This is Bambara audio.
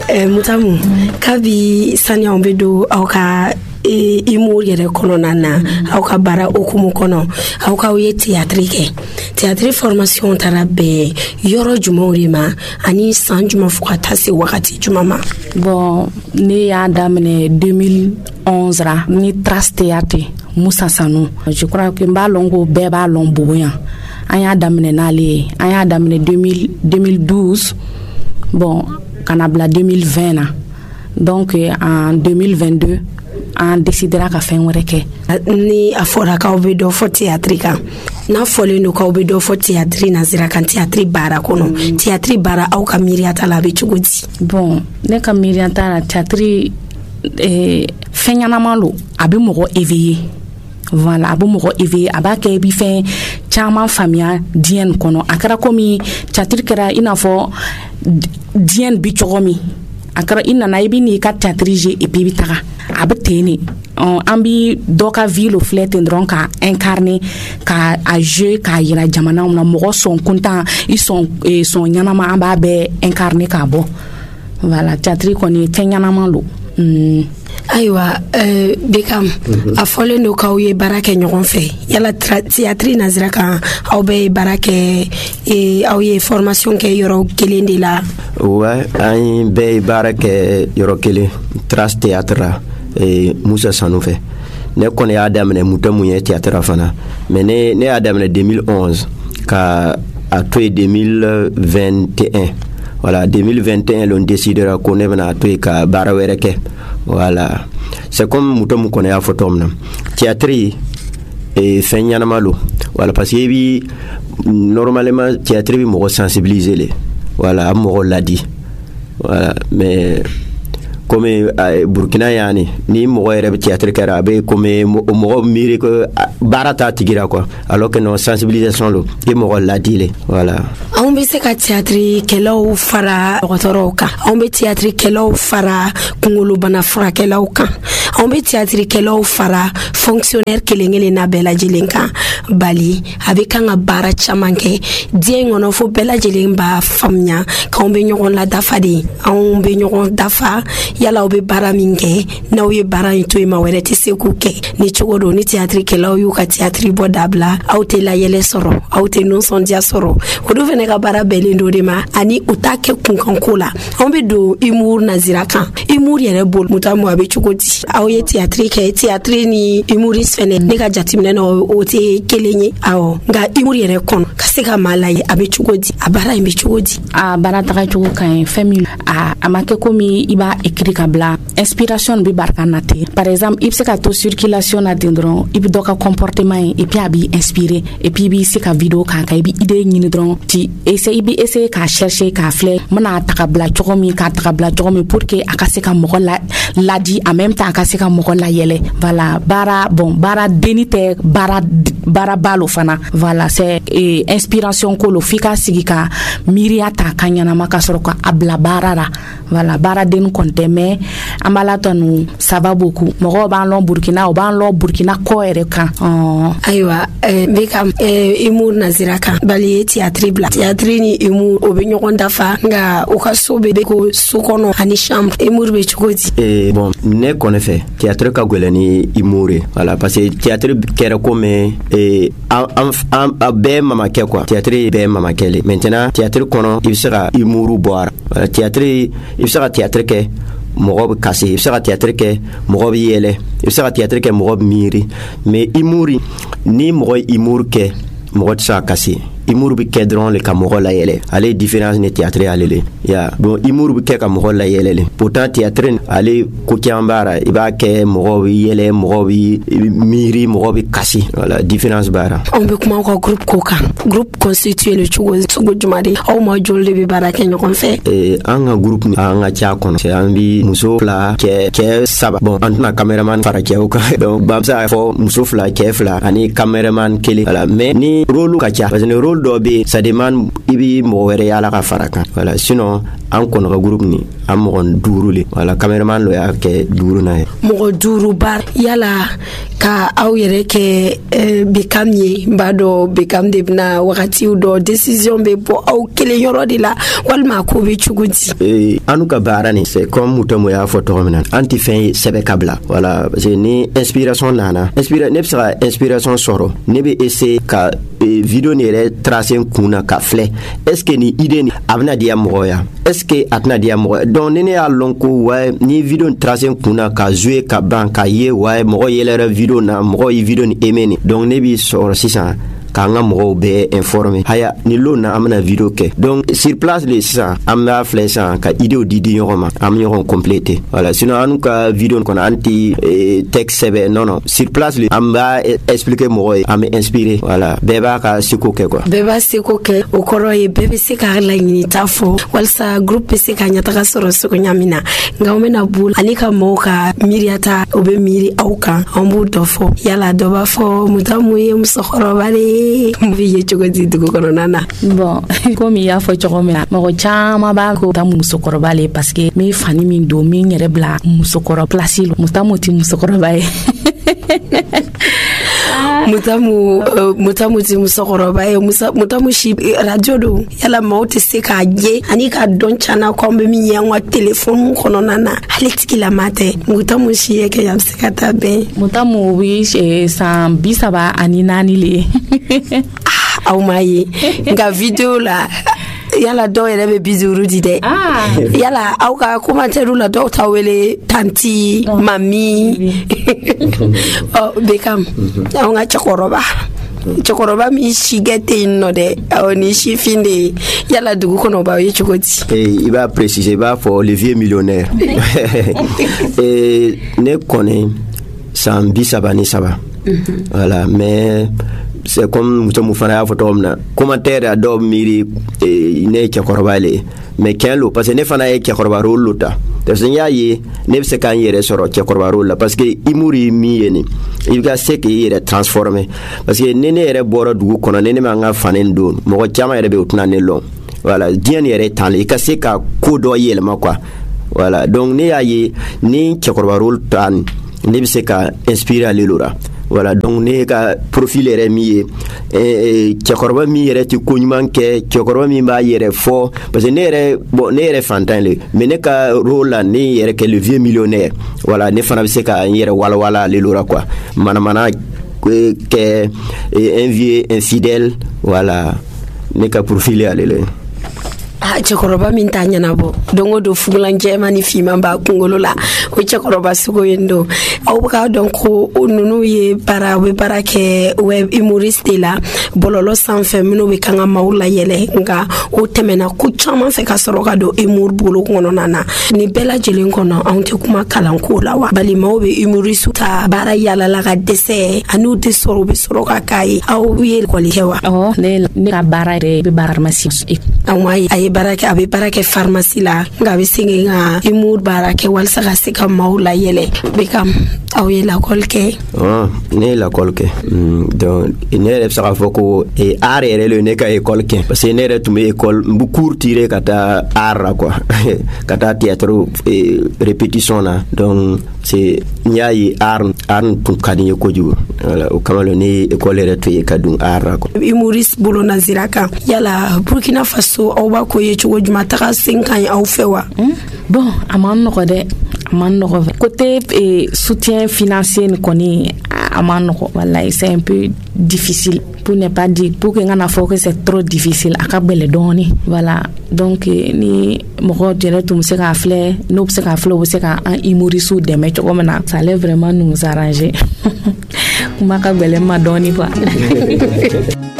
Mutamu kabi sani on be do awka imu yɛrɛ kɔnɔna na aw ka baara okumu kɔnɔ aw ka ye théâtre kɛ théâtre formation taara bɛn yɔrɔ jumɛnw de ma ani san jumɛn fo ka taa se wagati jumɛn ma. Bon ne y'a daminɛ 2011 ra ni Trace Théâtre Musa Sanu je crois que b'a lɔn ko bɛɛ b'a lɔn Boboyan an y'a daminɛ n'ale ye an y'a daminɛ 2012 bon kana bila 2020 na donc en 2022 an décidera ka fɛn wɛrɛ kɛ. Ni a fɔra k'aw bɛ dɔ fɔ théâtre kan n'a fɔlen don k'aw bɛ dɔ fɔ théâtre nazira kan théâtre baara kɔnɔ théâtre baara aw ka miiriyata la a bɛ cogo di. Bon ne ka miiriyata la théâtre fɛn ɲɛnama lo a bɛ mɔgɔ éveiller voilà a bɛ mɔgɔ éveiller a b'a kɛ i bɛ fɛn caman faamuya diɲɛ nin kɔnɔ a kɛra komi théâtre kɛra i n'a fɔ diɲɛ nin bɛ cogo min a kɛra i nana i bɛ n'i ka théâtre jouer et puis i bɛ taga a bɛ ten ne an bɛ dɔ ka vie lo filɛ ten dɔrɔn ka incarner ka a jouer k'a yira jamanaw na mɔgɔ sɔn kuntan i sɔn ɲɛnama an b'a bɛɛ incarner k'a bɔ voilà théâtre kɔni fɛn ɲɛnama lo. Ayiwa Bekam a fɔlen don k'aw ye baara kɛ ɲɔgɔn fɛ yala théâtre nazira kan aw bɛ ye baara kɛ aw ye formation kɛ yɔrɔ kelen de la. Ouais an bɛɛ ye baara kɛ yɔrɔ kelen Trace Théâtre la Musa Sanu fɛ ne kɔni y'a daminɛ Mutamu ye théâtre fana mais ne y'a daminɛ 2011 ka a to ye 2021 voilà 2021 l'on décidera ko ne bɛna to ye ka baara wɛrɛ kɛ. Voilà, c'est comme Mutamu kɔni y'a fɔ cogo min na théâtre fɛn ɲɛnama lo voilà parce que bi normalement théâtre bi mɔgɔ sensibiliser le voilà a mɔgɔ ladi voilà mais comme Burkina yani ni mɔgɔ yɛrɛ bɛ théâtre kɛra a bɛ comme mɔgɔ miiri ko baara t'a tigira quoi alors que non sensibilisation lo i mɔgɔ ladi le voilà. Anw bɛ se ka théâtre kɛlaw fara dɔgɔtɔrɔw kan anw bɛ théâtre kɛlaw fara kunkolobana furakɛlaw kan anw bɛ théâtre kɛlaw fara fonctionnaire kelen-kelen na bɛɛ lajɛlen kan bali a bɛ kan ka baara caman kɛ diɲɛ kɔnɔ fo bɛɛ lajɛlen b'a faamuya k'anw bɛ ɲɔgɔn ladafa de anw bɛ ɲɔgɔn dafa yala aw bɛ baara min kɛ n'aw ye baara in to yen maa wɛrɛ tɛ se k'u kɛ ni cogo don ni théâtre kɛlaw y'u ka théâtre bɔ dabila aw tɛ layɛlɛ sɔrɔ aw tɛ nisɔndiya sɔrɔ o dun fana ka baara bɛnnen do de ma ani u t'a kɛ kunkanko la anw bɛ don humour nazira kan humour yɛrɛ bolo Mutamu a bɛ cogo di aw ye théâtre kɛ théâtre ni humoriste fana ne ka jateminɛ na o tɛ kelen ye awɔ nka humour yɛrɛ kɔnɔ ka se ka maa lajɛ a bɛ cogo di a baara in bɛ cogo di. A baara taga cogo ka ɲi fɛn min a ma kɛ komi i b'a écrit ka bila inspiration bɛ barika na ten par exemple i bɛ se ka to circulation na ten dɔrɔn i bɛ dɔ ka comportement ye et puis a b'i inspirer et puis i b'i se ka vidéo k'a kan i bɛ idée ɲini dɔrɔn i bɛ essayer k'a chercher k'a filɛ n bɛna ta ka bila cogo min k'a ta ka bila cogo min pour que a ka se ka mɔgɔ ladi en même temps a ka se ka mɔgɔ layɛlɛ voilà baara denni tɛ baara balo fana voilà c'est inspiration ko lo f'i ka sigi ka miiriya ta ka ɲɛnama ka sɔrɔ ka a bila baara la voilà baara denni kɔni tɛ mais an b'a la tanu ça va beaucoup mɔgɔw b'an lɔn Burkina o b'an lɔn Burkina kɔ yɛrɛ kan. Ayiwa n ka humour nazira kan bali ye théâtre bila théâtre ni humour o bɛ ɲɔgɔn dafa nka u ka so bɛ ko so kɔnɔ ani chambre humour bɛ cogo di. Bon ne kɔni fɛ théâtre ka gɛlɛn ni humour ye voilà parce que théâtre kɛra comme a bɛɛ mamakɛ quoi théâtre bɛɛ mamakɛ le maintenant théâtre kɔnɔ i bɛ se ka humour bɔ a la théâtre i bɛ se ka théâtre kɛ mɔgɔ bɛ kasi i bɛ se ka théâtre kɛ mɔgɔ bɛ yɛlɛ i bɛ se ka théâtre kɛ mɔgɔ bɛ miiri mais humour ni mɔgɔ ye humour kɛ mɔgɔ tɛ se ka kasi humour bɛ kɛ dɔrɔn le ka mɔgɔ layɛlɛ ale différence ni théâtre ale le ya bon humour bɛ kɛ ka mɔgɔ layɛlɛ le pourtant théâtre ale ko caman b'a la i b'a kɛ mɔgɔ bɛ yɛlɛ mɔgɔ bɛ miiri mɔgɔ bɛ kasi voilà différence b'a la. Anw bɛ kuma aw ka groupe ko kan groupe constitué le cogo jumɛn de aw ma joli de bɛ baara kɛ ɲɔgɔn fɛ. An ka groupe an ka ca kɔnɔ an bɛ muso fila cɛ saba bon an tɛna cameraman fara cɛw kan donc b'a bɛ se k'a fɔ muso fila cɛ fila ani cameraman kelen voilà mais ni rôle ka ca parce que rôle dɔ bɛ ça demande i bɛ mɔgɔ wɛrɛ yala ka fara kan voilà sinon an kɔnɔga groupe ni an mɔgɔ 5 le wala cameraman lo y'a kɛ 5 na ye mɔgɔ 5 bar yala ka aw yɛrɛ kɛ Bekam ye b'a dɔn Bekam de bɛna wagatiw dɔ décision bɛ bɔ aw kelen yɔrɔ de la walima ko bɛ cogo di anu ka baara ni c'est comme Mutamo y'a fɔ tɔgɔ min na an tɛ fɛn ye sɛbɛ ka bila voilà parce que ni inspiration nana ne bɛ se ka inspiration sɔrɔ ne bɛ essayer ka video ni yɛrɛ tracer kun na ka filɛ est ce que ni idée ni a bɛna diya mɔgɔ ya est ce que a tɛna diya mɔgɔ donc ni ne y'a lɔn ko ouais ni video ni tracer kun na ka jouer ka ban ka ye ouais mɔgɔ yɛlɛra video na mɔgɔ ye video ni aimé ni donc ne b'i sɔrɔ sisan k'an ka mɔgɔw bɛɛ informer haya ni lo na an bɛna video kɛ donc sur place le sisan an b'a filɛ sisan ka idéw di ɲɔgɔn ma an bɛ ɲɔgɔn compléter voilà sinon an ka video kɔnɔ an tɛ texte sɛbɛn non sur place le an b'a expliquer mɔgɔ ye an bɛ inspirer voilà bɛɛ b'a ka seko kɛ quoi bɛɛ b'a seko kɛ o kɔrɔ ye bɛɛ bɛ se k'a laɲinita fɔ walasa groupe bɛ se ka ɲɛtaga sɔrɔ cogo ɲa min na nka an bɛna bolo ani ka mɔgɔw ka miiriyata o bɛ miiri aw kan an b'o dɔ fɔ yala dɔ b'a fɔ Mutamu ye musokɔrɔba de ye ye cogo di dugu kɔnɔna na bon comme y'a fɔ cogo min na mɔgɔ caman b'a ko Mutamu musokɔrɔba le parce que min fani min don min yɛrɛ bila musokɔrɔ place lo Mutamu ti musokɔrɔba ye Mutamu ti musokɔrɔba ye Mutamu si radio do yala maaw tɛ se k'a ye ani ka dɔn cana ko an bɛ min ye an ka téléphone kɔnɔna na hali tigilama tɛ Mutamu si ye kɛ a bɛ se ka taa bɛn Mutamu bɛ san 34 le aw ma ye nka video la yala dɔw yɛrɛ bɛ 50 di dɛ yala aw ka commentaire la dɔw ta wele tanti mami Bekam aw ka cɛkɔrɔba min si kɛ tɛ yen nɔ dɛ awɔ ni sifin de ye yala dugu kɔnɔ b'aw ye cogo di i b'a préciser i b'a fɔ le vieux millionnaire ne kɔni san 33 voilà mais c'est comme Mutamu fana y'a fɔ cogo min na commentaire a dɔw miiri ne ye cɛkɔrɔba le mais tiɲɛ lo parce que ne fana ye cɛkɔrɔba rôle lo ta parce que n y'a ye ne bɛ se k'an yɛrɛ sɔrɔ cɛkɔrɔba rôle la parce que humour ye min ye nin i ka se k'i yɛrɛ transformer parce que ni ne yɛrɛ bɔra dugu kɔnɔ ni ne m'an ka fani don mɔgɔ caman yɛrɛ bɛ o tɛna ne lɔn voilà diɲɛ ni yɛrɛ tan le i ka se ka ko dɔ yɛlɛma quoi voilà donc ne y'a ye ni cɛkɔrɔba rôle ta ne bɛ se ka inspirer ale lo la voilà donc ne ka profil yɛrɛ min ye cɛkɔrɔba min yɛrɛ tɛ ko ɲuman kɛ cɛkɔrɔba min b'a yɛrɛ fɔ parce que ne yɛrɛ fantan le mais ne ka rôle la ne yɛrɛ kɛ le vieux millionnaire voilà ne fana bɛ se ka n yɛrɛ walawala ale lo la quoi manamana kɛ un vieux infidèle voilà ne ka profil ye ale le cɛkɔrɔba min t'a ɲɛnabɔ don o don fugulan jɛman ni fiman b'a kunkolo la o cɛkɔrɔba sugu yen don aw bɛ k'a dɔn ko ninnu ye u bɛ baara kɛ web humoriste de la bɔlɔlɔ sanfɛ minnu bɛ kan ka maaw layɛlɛ nka o tɛmɛna ko caman fɛ ka sɔrɔ ka don humour bolo kɔnɔna na nin bɛɛ lajɛlen kɔnɔ anw tɛ kuma kalanko la wa balimaw bɛ humoriste ta baara yalala ka dɛsɛ ani u tɛ sɔrɔ u bɛ sɔrɔ ka k'a ye aw ye école kɛ wa ne ka baara yɛrɛ bɛ baara pharmacie a ye baara kɛ a bɛ baara kɛ pharmacie la nka a bɛ segin ka humour baara kɛ walasa ka se ka maaw layɛlɛ Bekam aw ye lakɔli kɛ ne ye lakɔli kɛ donc ne yɛrɛ bɛ se k'a fɔ ko art yɛrɛ le ne ka école kɛ parce que ne yɛrɛ tun bɛ école n bɛ cours tirer ka taa art la quoi ka taa théâtre répétition na donc c'est n y'a ye art tun ka di n ye kojugu voilà o kama ne ye école yɛrɛ to ye ka don art la quoi humoriste bolo nazira kan yala Burkina Faso aw b'a ko ye cogo jumɛn taga sen ka ɲi aw fɛ wa bon a man nɔgɔ dɛ a man nɔgɔ côté soutien financier ni kɔni a man nɔgɔ wallahi c'est un peu difficile pour ne pas dire pour que n kana fɔ que c'est trop difficile a ka gɛlɛn dɔɔni voilà donc ni mɔgɔ yɛrɛ tun bɛ se k'a filɛ n'o bɛ se k'a filɛ o bɛ se ka an humoriste dɛmɛ cogo min na ça allait vraiment nous arranger kuma ka gɛlɛn ma dɔɔni quoi